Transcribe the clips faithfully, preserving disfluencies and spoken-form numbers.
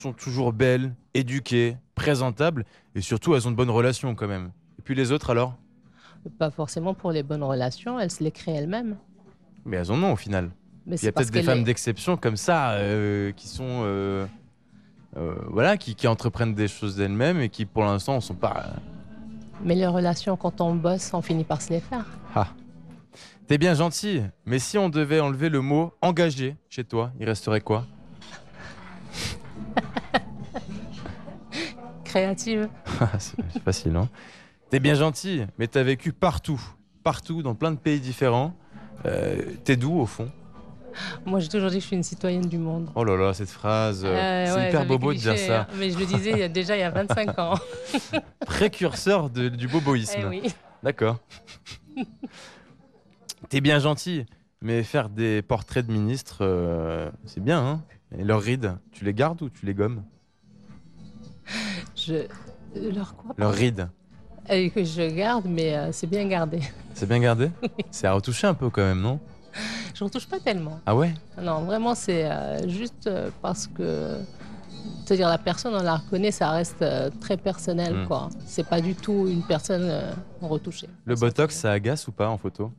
sont toujours belles, éduquées, présentables, et surtout elles ont de bonnes relations quand même. Et puis les autres alors? Pas forcément pour les bonnes relations, elles se les créent elles-mêmes. Mais elles en ont au final. Mais Puis il y c'est a peut-être parce des qu'elles femmes les... d'exception comme ça euh, qui sont euh, euh, voilà qui, qui entreprennent des choses d'elles-mêmes et qui pour l'instant ne sont pas. euh, Mais les relations, quand on bosse, on finit par se les faire. Ah, t'es bien gentil, mais si on devait enlever le mot engagé chez toi, il resterait quoi? Créative. Ah, c'est c'est facile, hein. T'es bien gentil, mais t'as vécu partout, partout, dans plein de pays différents. Euh, t'es d'où au fond? Moi, j'ai toujours dit que je suis une citoyenne du monde. Oh là là, cette phrase, euh, Euh, c'est ouais, hyper ça fait bobo de dire cliché, ça. hein. Mais je le disais il y a déjà il y a vingt-cinq ans. Précurseur de- du Eh boboïsme. oui. D'accord. T'es bien gentil, mais faire des portraits de ministres, euh, c'est bien, hein. Et leurs rides, tu les gardes ou tu les gommes? Je... Leur quoi, Leurs pardon? rides, Et que je garde, mais euh, c'est bien gardé. c'est bien gardé? C'est à retoucher un peu quand même, non? Je retouche pas tellement. Ah ouais? Non, vraiment, c'est euh, juste euh, parce que, c'est-à-dire la personne, on la reconnaît, ça reste euh, très personnel, Hmm. quoi. C'est pas du tout une personne euh, retouchée. Le Ça, botox, c'est- ça agace ou pas en photo?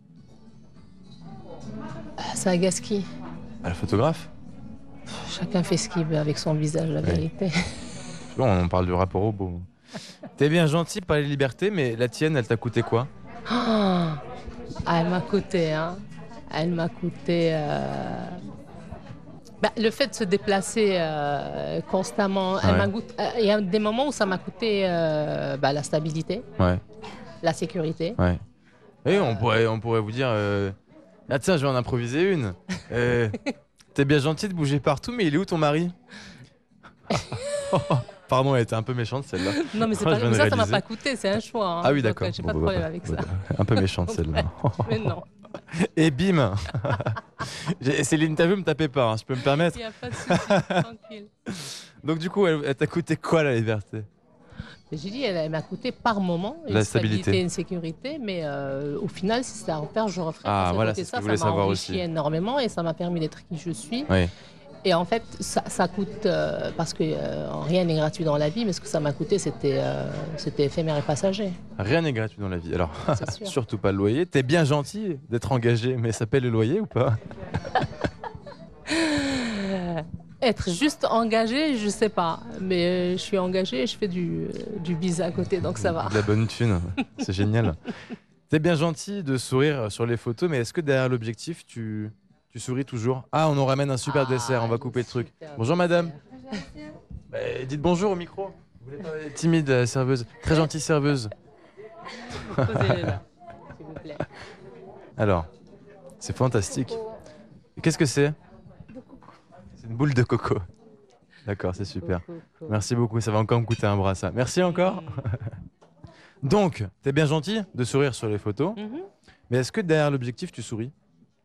Ah, ça agace qui? Ah, le photographe? Chacun fait ce qu'il veut avec son visage, la Oui. vérité. Bon, on parle du rapport au beau. T'es bien gentil par les libertés, mais la tienne, elle t'a coûté quoi? Ah, elle m'a coûté, hein. Elle m'a coûté. euh, bah, le fait de se déplacer euh, constamment, elle Ouais. m'a goût- euh, il y a des moments où ça m'a coûté euh, bah, la stabilité, Ouais, la sécurité. ouais. Et on pourrait, on pourrait vous dire, euh, ah tiens, je vais en improviser une. Euh, T'es bien gentil de bouger partout, mais il est où ton mari? Pardon, elle était un peu méchante celle-là. Non, mais c'est Je pas viens mais de ça, ça m'a réaliser. pas coûté, c'est un choix, hein. Ah oui, Donc, d'accord. euh, j'ai Bon, pas de bah, problème bah, avec bah, ça. bah, un peu méchante celle-là. Mais non, Et bim. J'ai- C'est l'interview, me tapez pas, hein, je peux me permettre. il n'y a pas de souci, tranquille. Donc du coup, elle, elle t'a coûté quoi la liberté? J'ai dit, elle, elle m'a coûté par moment une La stabilité, stabilité. une sécurité, mais euh, au final, si c'était à refaire, je referais. Ah, Parce qu'à voilà, côté c'est de ce que ça, je ça voulais m'a savoir enrichi aussi. énormément et ça m'a permis d'être qui je suis. Oui. Et en fait, ça, ça coûte, euh, parce que euh, rien n'est gratuit dans la vie, mais ce que ça m'a coûté, c'était euh, c'était éphémère et passager, Rien n'est gratuit dans la vie. Alors, c'est sûr. surtout pas le loyer. T'es bien gentil d'être engagé, mais ça paie le loyer ou pas? Être juste engagé, je sais pas, mais euh, je suis engagée et je fais du, euh, du bise à côté, donc ça va. De la bonne thune. C'est génial. T'es bien gentil de sourire sur les photos, mais est-ce que derrière l'objectif, tu, tu souris toujours? Ah, on nous ramène un super dessert, on va couper le truc. super Bonjour madame. dessert. Bah, dites bonjour au micro. Vous voulez pas être timide, euh, serveuse. Très gentille serveuse. Posez-le là, s'il vous plaît. Alors, c'est fantastique. Et qu'est-ce que c'est? C'est une boule de coco. D'accord, c'est super. Merci beaucoup, ça va encore me coûter un bras ça. Merci encore. Donc, t'es bien gentil de sourire sur les photos, Mhm. mais est-ce que derrière l'objectif, tu souris?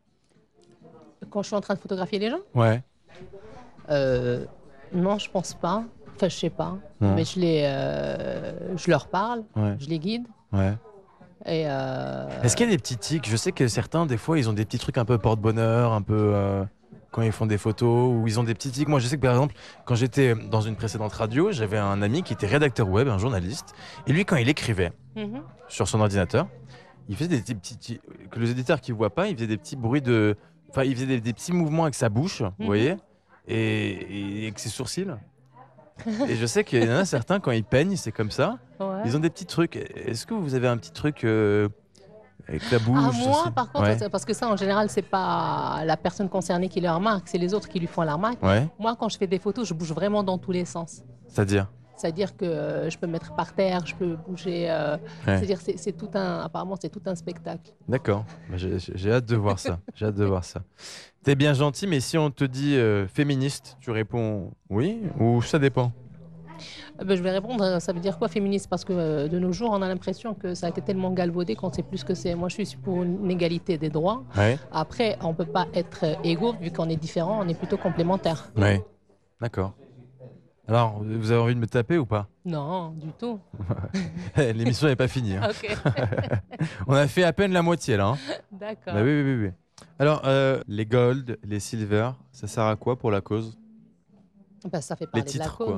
Quand je suis en train de photographier les gens, Ouais. euh, non, je pense pas. Enfin, je sais pas. Non. Mais je les, euh, je leur parle, Ouais. je les guide. Ouais. Et euh, Est-ce qu'il y a des petits tics? Je sais que certains, des fois, ils ont des petits trucs un peu porte-bonheur, un peu euh, quand ils font des photos, ou ils ont des petits tics. Moi, je sais que par exemple, quand j'étais dans une précédente radio, j'avais un ami qui était rédacteur web, un journaliste, et lui, quand il écrivait mhm. sur son ordinateur, il faisait des petits, petits que les éditeurs qui voient pas, il faisait des petits bruits de, enfin, il faisait des, des petits mouvements avec sa bouche, vous Mhm. voyez, et, et avec ses sourcils. Et je sais qu'il y en a certains quand ils peignent, c'est comme ça. Ouais. Ils ont des petits trucs. Est-ce que vous avez un petit truc euh, avec la bouche Ah, moi, aussi par contre, Ouais. c'est- parce que ça, en général, c'est pas la personne concernée qui le remarque, c'est les autres qui lui font la remarque. Ouais. Moi, quand je fais des photos, je bouge vraiment dans tous les sens. C'est-à-dire C'est-à-dire que euh, je peux me mettre par terre, je peux bouger. euh, Ouais. C'est-à-dire, c'est c'est tout un. Apparemment, c'est tout un spectacle. D'accord. Bah, j'ai j'ai hâte de voir ça. J'ai hâte de voir ça. T'es bien gentil, mais si on te dit euh, féministe, tu réponds oui ou ça dépend? Euh, ben, je vais répondre, euh, ça veut dire quoi féministe? Parce que euh, de nos jours, on a l'impression que ça a été tellement galvaudé qu'on ne sait plus ce que c'est. Moi, je suis pour une égalité des droits. Ouais. Après, on ne peut pas être euh, égaux, vu qu'on est différents, on est plutôt complémentaires. Ouais. D'accord. Alors, vous avez envie de me taper ou pas? Non, du tout. L'émission n'est pas finie. hein. Ok, On a fait à peine la moitié là. hein. d'accord. Bah oui, oui, oui, oui. Alors, euh, les gold, les silver, ça sert à quoi pour la cause? Bah, ça fait Les parler de la titres, cause. quoi.